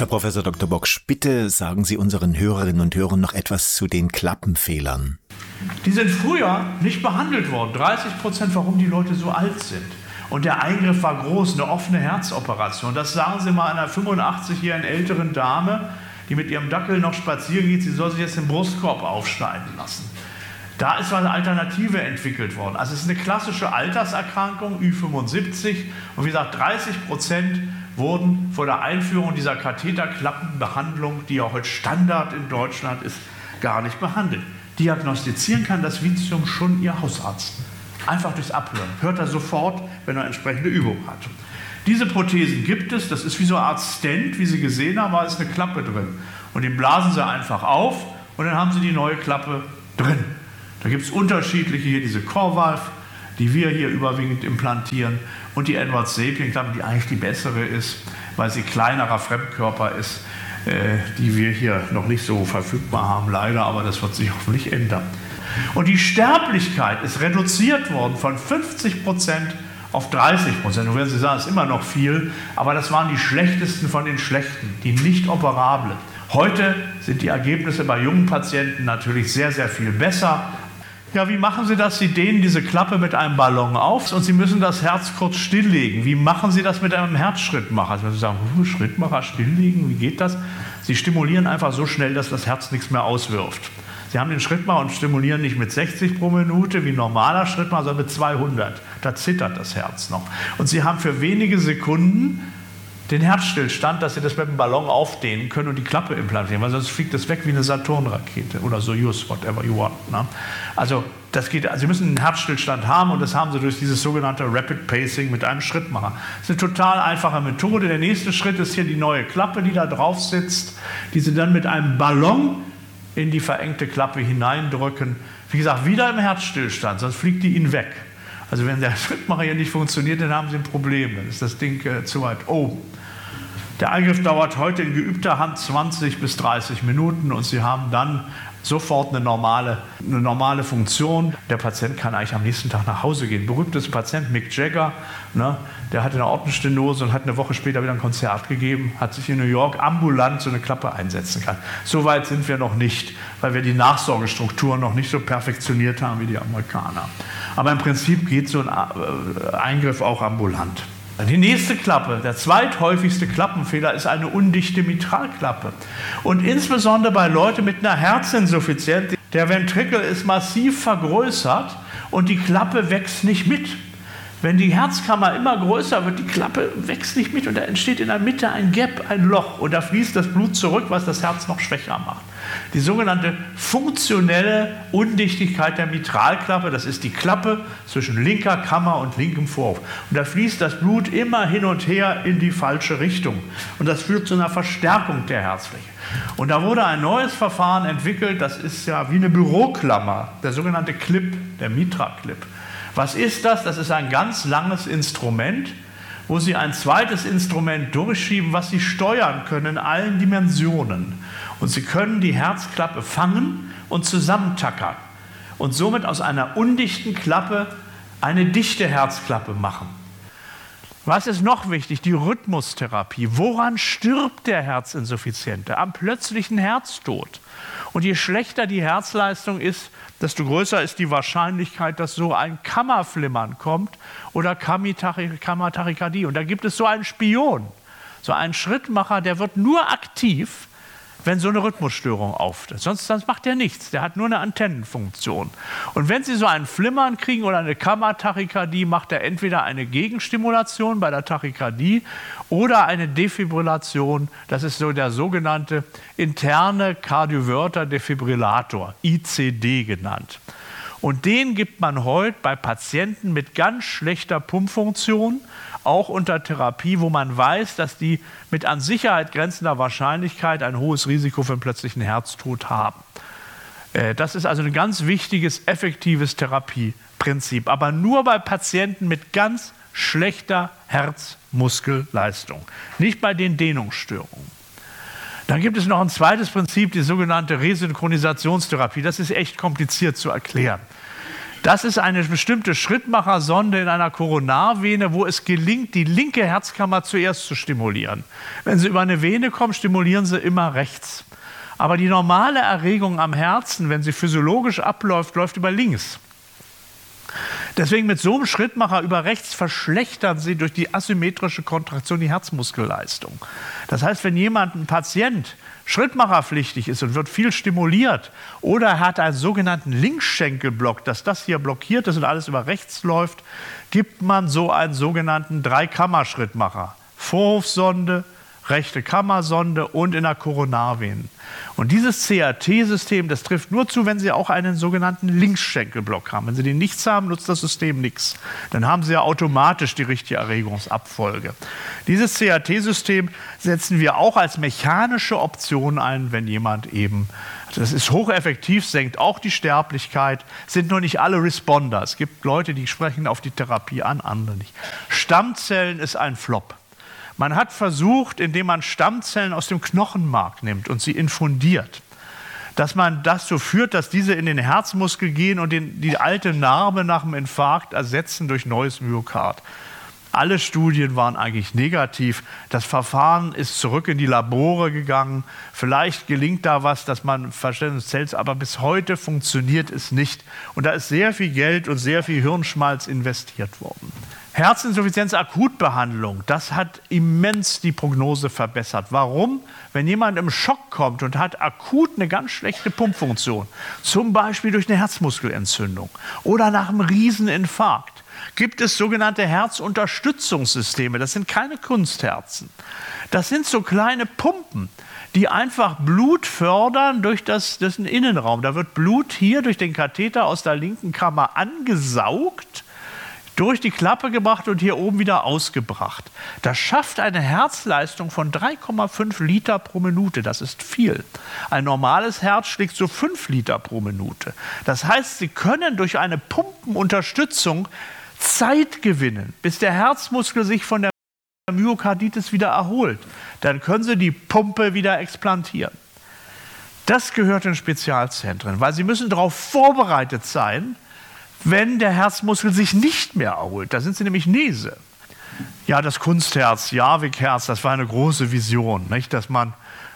Herr Professor Dr. Boksch, bitte sagen Sie unseren Hörerinnen und Hörern noch etwas zu den Klappenfehlern. Die sind früher nicht behandelt worden, 30%, warum die Leute so alt sind. Und der Eingriff war groß, eine offene Herzoperation. Das sagen Sie mal einer 85-jährigen älteren Dame, die mit ihrem Dackel noch spazieren geht, sie soll sich jetzt den Brustkorb aufschneiden lassen. Da ist eine Alternative entwickelt worden. Also es ist eine klassische Alterserkrankung, Ü75. Und wie gesagt, 30% wurden vor der Einführung dieser Katheterklappenbehandlung, die ja heute Standard in Deutschland ist, gar nicht behandelt. Diagnostizieren kann das Vizium schon Ihr Hausarzt. Einfach durchs Abhören. Hört er sofort, wenn er entsprechende Übung hat. Diese Prothesen gibt es. Das ist wie so eine Art Stent, wie Sie gesehen haben, da ist eine Klappe drin. Und den blasen Sie einfach auf und dann haben Sie die neue Klappe drin. Da gibt es unterschiedliche, hier diese Corvalve, die wir hier überwiegend implantieren, und die Edwards-Sapien-Klappe, die eigentlich die bessere ist, weil sie kleinerer Fremdkörper ist, die wir hier noch nicht so verfügbar haben, leider, aber das wird sich hoffentlich ändern. Und die Sterblichkeit ist reduziert worden von 50% auf 30%. Und wenn Sie sagen, es ist immer noch viel, aber das waren die schlechtesten von den schlechten, die nicht operablen. Heute sind die Ergebnisse bei jungen Patienten natürlich sehr, sehr viel besser. Ja, wie machen Sie das? Sie dehnen diese Klappe mit einem Ballon auf und Sie müssen das Herz kurz stilllegen. Wie machen Sie das mit einem Herzschrittmacher? Also wenn Sie sagen, Schrittmacher stilllegen, wie geht das? Sie stimulieren einfach so schnell, dass das Herz nichts mehr auswirft. Sie haben den Schrittmacher und stimulieren nicht mit 60 pro Minute wie ein normaler Schrittmacher, sondern mit 200. Da zittert das Herz noch. Und Sie haben für wenige Sekunden den Herzstillstand, dass Sie das mit dem Ballon aufdehnen können und die Klappe implantieren, weil sonst fliegt das weg wie eine Saturn-Rakete oder Soyuz, whatever you want. Ne? Also das geht, Sie müssen einen Herzstillstand haben und das haben Sie durch dieses sogenannte Rapid Pacing mit einem Schrittmacher. Das ist eine total einfache Methode. Der nächste Schritt ist hier die neue Klappe, die da drauf sitzt, die Sie dann mit einem Ballon in die verengte Klappe hineindrücken. Wie gesagt, wieder im Herzstillstand, sonst fliegt die Ihnen weg. Also wenn der Schrittmacher hier nicht funktioniert, dann haben Sie ein Problem, dann ist das Ding zu weit oben. Der Eingriff dauert heute in geübter Hand 20 bis 30 Minuten und Sie haben dann sofort eine normale Funktion. Der Patient kann eigentlich am nächsten Tag nach Hause gehen. Berühmtester Patient, Mick Jagger, ne, der hatte eine Aortenstenose und hat eine Woche später wieder ein Konzert gegeben, hat sich in New York ambulant so eine Klappe einsetzen können. So weit sind wir noch nicht, weil wir die Nachsorgestrukturen noch nicht so perfektioniert haben wie die Amerikaner. Aber im Prinzip geht so ein Eingriff auch ambulant. Die nächste Klappe, der zweithäufigste Klappenfehler, ist eine undichte Mitralklappe. Und insbesondere bei Leuten mit einer Herzinsuffizienz, der Ventrikel ist massiv vergrößert und die Klappe wächst nicht mit. Wenn die Herzkammer immer größer wird, die Klappe wächst nicht mit und da entsteht in der Mitte ein Gap, ein Loch und da fließt das Blut zurück, was das Herz noch schwächer macht. Die sogenannte funktionelle Undichtigkeit der Mitralklappe, das ist die Klappe zwischen linker Kammer und linkem Vorhof. Und da fließt das Blut immer hin und her in die falsche Richtung. Und das führt zu einer Verstärkung der Herzfläche. Und da wurde ein neues Verfahren entwickelt, das ist ja wie eine Büroklammer, der sogenannte Clip, der Mitra-Clip. Was ist das? Das ist ein ganz langes Instrument, wo Sie ein zweites Instrument durchschieben, was Sie steuern können in allen Dimensionen. Und Sie können die Herzklappe fangen und zusammentackern und somit aus einer undichten Klappe eine dichte Herzklappe machen. Was ist noch wichtig? Die Rhythmustherapie. Woran stirbt der Herzinsuffiziente? Am plötzlichen Herztod. Und je schlechter die Herzleistung ist, desto größer ist die Wahrscheinlichkeit, dass so ein Kammerflimmern kommt oder Kammertachykardie. Und da gibt es so einen Spion, so einen Schrittmacher, der wird nur aktiv, wenn so eine Rhythmusstörung auftritt. Sonst macht er nichts, der hat nur eine Antennenfunktion. Und wenn Sie so ein Flimmern kriegen oder eine Kammertachykardie, macht er entweder eine Gegenstimulation bei der Tachykardie oder eine Defibrillation, das ist so der sogenannte interne Cardioverter Defibrillator, ICD genannt. Und den gibt man heute bei Patienten mit ganz schlechter Pumpfunktion, auch unter Therapie, wo man weiß, dass die mit an Sicherheit grenzender Wahrscheinlichkeit ein hohes Risiko für einen plötzlichen Herztod haben. Das ist also ein ganz wichtiges, effektives Therapieprinzip, aber nur bei Patienten mit ganz schlechter Herzmuskelleistung, nicht bei den Dehnungsstörungen. Dann gibt es noch ein zweites Prinzip, die sogenannte Resynchronisationstherapie. Das ist echt kompliziert zu erklären. Das ist eine bestimmte Schrittmachersonde in einer Koronarvene, wo es gelingt, die linke Herzkammer zuerst zu stimulieren. Wenn Sie über eine Vene kommen, stimulieren Sie immer rechts. Aber die normale Erregung am Herzen, wenn sie physiologisch abläuft, läuft über links. Deswegen mit so einem Schrittmacher über rechts verschlechtern Sie durch die asymmetrische Kontraktion die Herzmuskelleistung. Das heißt, wenn ein Patient schrittmacherpflichtig ist und wird viel stimuliert oder er hat einen sogenannten Linksschenkelblock, dass das hier blockiert ist und alles über rechts läuft, gibt man so einen sogenannten Dreikammer-Schrittmacher. Vorhofsonde, rechte Kammersonde und in der Koronarvenen. Und dieses CRT-System, das trifft nur zu, wenn Sie auch einen sogenannten Linksschenkelblock haben. Wenn Sie den nichts haben, nutzt das System nichts. Dann haben Sie ja automatisch die richtige Erregungsabfolge. Dieses CRT-System setzen wir auch als mechanische Option ein, wenn jemand eben, das ist hocheffektiv, senkt auch die Sterblichkeit, sind nur nicht alle Responder. Es gibt Leute, die sprechen auf die Therapie an, andere nicht. Stammzellen ist ein Flop. Man hat versucht, indem man Stammzellen aus dem Knochenmark nimmt und sie infundiert, dass man das so führt, dass diese in den Herzmuskel gehen und die alte Narbe nach dem Infarkt ersetzen durch neues Myokard. Alle Studien waren eigentlich negativ. Das Verfahren ist zurück in die Labore gegangen. Vielleicht gelingt da was, dass man Verständnis zählt, aber bis heute funktioniert es nicht. Und da ist sehr viel Geld und sehr viel Hirnschmalz investiert worden. Herzinsuffizienz-Akutbehandlung, das hat immens die Prognose verbessert. Warum? Wenn jemand im Schock kommt und hat akut eine ganz schlechte Pumpfunktion, zum Beispiel durch eine Herzmuskelentzündung oder nach einem Rieseninfarkt, gibt es sogenannte Herzunterstützungssysteme. Das sind keine Kunstherzen. Das sind so kleine Pumpen, die einfach Blut fördern durch das ist ein Innenraum. Da wird Blut hier durch den Katheter aus der linken Kammer angesaugt, durch die Klappe gebracht und hier oben wieder ausgebracht. Das schafft eine Herzleistung von 3,5 Liter pro Minute. Das ist viel. Ein normales Herz schlägt so 5 Liter pro Minute. Das heißt, Sie können durch eine Pumpenunterstützung Zeit gewinnen, bis der Herzmuskel sich von der Myokarditis wieder erholt. Dann können Sie die Pumpe wieder explantieren. Das gehört in Spezialzentren, weil Sie müssen darauf vorbereitet sein, wenn der Herzmuskel sich nicht mehr erholt. Da sind Sie nämlich Nese. Ja, das Kunstherz, Jarvik-Herz, das war eine große Vision, nicht? Dass man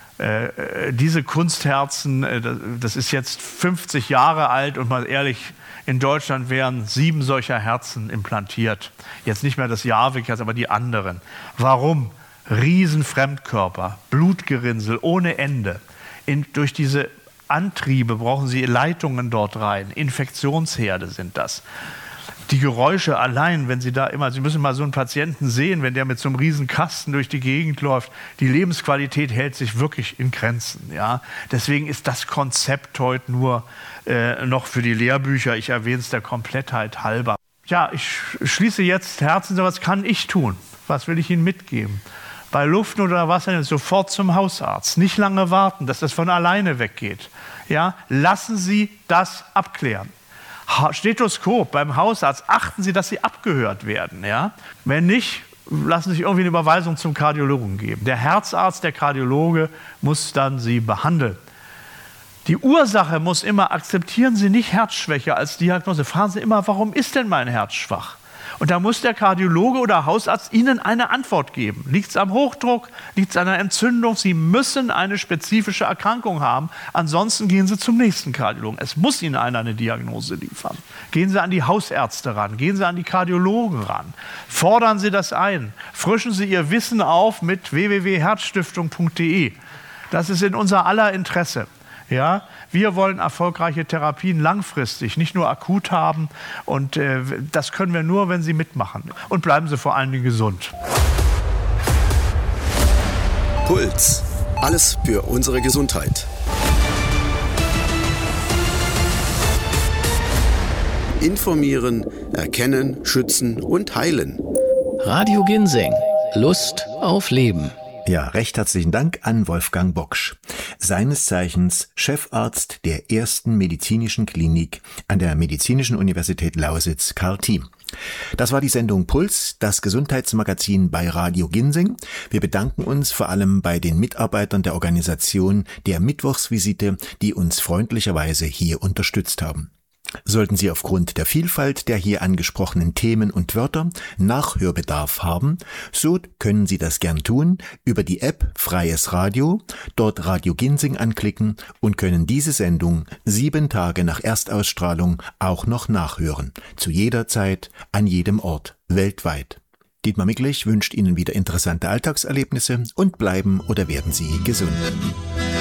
diese Kunstherzen, das ist jetzt 50 Jahre alt und mal ehrlich, in Deutschland wären 7 solcher Herzen implantiert. Jetzt nicht mehr das Jarvik-Herz, aber die anderen. Warum? Riesenfremdkörper, Blutgerinnsel ohne Ende. Durch diese Antriebe brauchen Sie Leitungen dort rein. Infektionsherde sind das. Die Geräusche allein, wenn Sie Sie müssen mal so einen Patienten sehen, wenn der mit so einem riesen Kasten durch die Gegend läuft, die Lebensqualität hält sich wirklich in Grenzen. Ja? Deswegen ist das Konzept heute nur noch für die Lehrbücher, ich erwähne es der Komplettheit halber. Ja, ich schließe jetzt Herzen, was kann ich tun? Was will ich Ihnen mitgeben? Bei Luftnot oder Wasser sofort zum Hausarzt. Nicht lange warten, dass das von alleine weggeht. Ja? Lassen Sie das abklären. Stethoskop beim Hausarzt, achten Sie, dass Sie abgehört werden. Ja? Wenn nicht, lassen Sie sich irgendwie eine Überweisung zum Kardiologen geben. Der Herzarzt, der Kardiologe muss dann Sie behandeln. Die Ursache muss immer, akzeptieren Sie nicht Herzschwäche als Diagnose. Fragen Sie immer, warum ist denn mein Herz schwach? Und da muss der Kardiologe oder Hausarzt Ihnen eine Antwort geben. Liegt es am Hochdruck? Liegt es an einer Entzündung? Sie müssen eine spezifische Erkrankung haben. Ansonsten gehen Sie zum nächsten Kardiologen. Es muss Ihnen einer eine Diagnose liefern. Gehen Sie an die Hausärzte ran. Gehen Sie an die Kardiologen ran. Fordern Sie das ein. Frischen Sie Ihr Wissen auf mit www.herzstiftung.de. Das ist in unser aller Interesse. Ja, wir wollen erfolgreiche Therapien langfristig, nicht nur akut haben. Und das können wir nur, wenn Sie mitmachen. Und bleiben Sie vor allen Dingen gesund. Puls. Alles für unsere Gesundheit. Informieren, erkennen, schützen und heilen. Radio Ginseng. Lust auf Leben. Ja, recht herzlichen Dank an Wolfgang Boksch, seines Zeichens Chefarzt der ersten medizinischen Klinik an der Medizinischen Universität Lausitz Karl Thiem. Das war die Sendung Puls, das Gesundheitsmagazin bei Radio Ginseng. Wir bedanken uns vor allem bei den Mitarbeitern der Organisation der Mittwochsvisite, die uns freundlicherweise hier unterstützt haben. Sollten Sie aufgrund der Vielfalt der hier angesprochenen Themen und Wörter Nachhörbedarf haben, so können Sie das gern tun über die App Freies Radio, dort Radio Ginsing anklicken und können diese Sendung 7 Tage nach Erstausstrahlung auch noch nachhören. Zu jeder Zeit, an jedem Ort, weltweit. Dietmar Micklich wünscht Ihnen wieder interessante Alltagserlebnisse und bleiben oder werden Sie gesund.